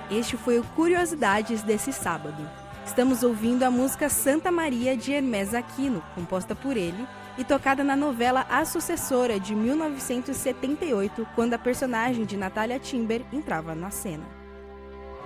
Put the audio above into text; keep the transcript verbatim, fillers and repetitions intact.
Este foi o Curiosidades desse sábado. Estamos ouvindo a música Santa Maria de Hermès Aquino, composta por ele, e tocada na novela A Sucessora de mil novecentos e setenta e oito, quando a personagem de Natalia Timber entrava na cena.